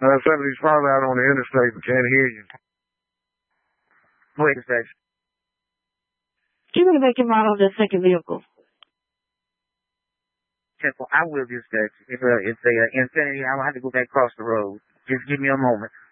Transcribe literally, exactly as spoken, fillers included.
Uh, somebody's probably out on the interstate and can't hear you. Wait a second. Give me the make and model of the second vehicle. Temple, I will just text. It's a, it's a uh, Infinity. I will have to go back across the road. Just give me a moment.